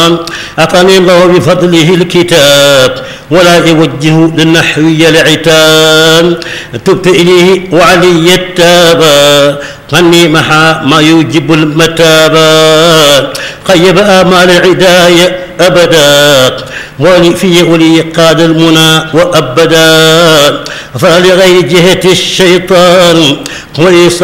أعطاني الله بفضله الكتاب ولا يوجه للنحوي العتاب. تبت إليه وعلي التابا عني محا ما يوجب المتابا. خيب آمال العداية أبدا ولي في ولي قاد المنى وأبدا. فلغير جهة الشيطان ولي